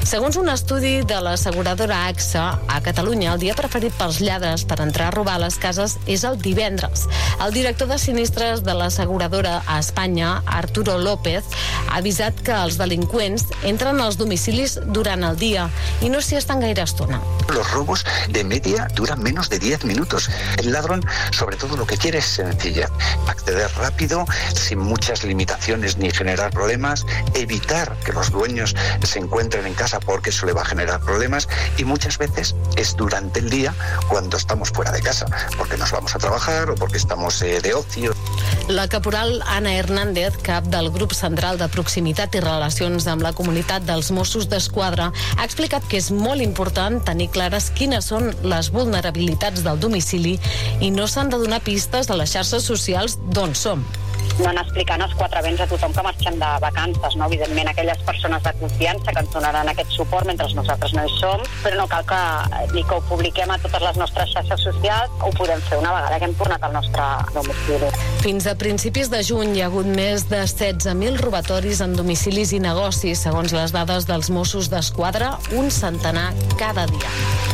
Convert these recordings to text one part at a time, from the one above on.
Segons un estudi de l'asseguradora AXA, a Catalunya el dia preferit pels lladres per entrar a robar a les cases és el divendres. El director de sinistres de l'asseguradora a Espanya, Arturo López, ha avisat que els delinqüents entren als domicilis durant el dia i no s'hi estan gaire estona. Los robos de media duran menos de 10 minutos. El ladrón, sobre todo, lo que quiere es sencillez. Acceder rápido, sin muchas limitaciones ni generar problemas, evitar que los dueños se encuentren en casa porque eso le va a generar problemas, y muchas veces es durante el día cuando estamos fuera de casa, porque nos vamos a trabajar o porque estamos de ocio. La caporal Ana Hernández, cap del grup central de proximitat i relacions amb la comunitat dels Mossos d'Esquadra, ha explicat que és molt important tenir clares quines són les vulnerabilitats del domicili i no s'han de donar pistes a les xarxes socials d'on som. No anar explicant els quatre vents a tothom que marxem de vacances, no? Evidentment, aquelles persones de confiança que ens donaran aquest suport mentre nosaltres no hi som, però no cal que ni que ho publiquem a totes les nostres xarxes socials, ho podem fer una vegada que hem tornat al nostre domicili. Fins a principis de juny hi ha hagut més de 16.000 robatoris en domicilis i negocis, segons les dades dels Mossos d'Esquadra, un centenar cada dia.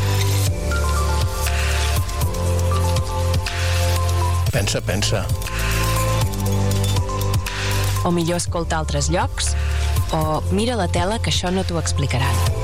Pensa. O millor escoltar altres llocs, o mira la tela que això no t'ho explicaran.